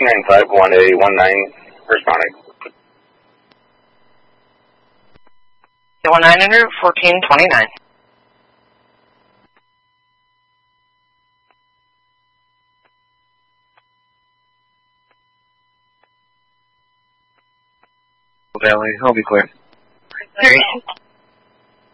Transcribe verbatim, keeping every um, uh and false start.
nine five one eight one nine, responding. one nine hundred, fourteen twenty-nine. Valley, I'll be clear. There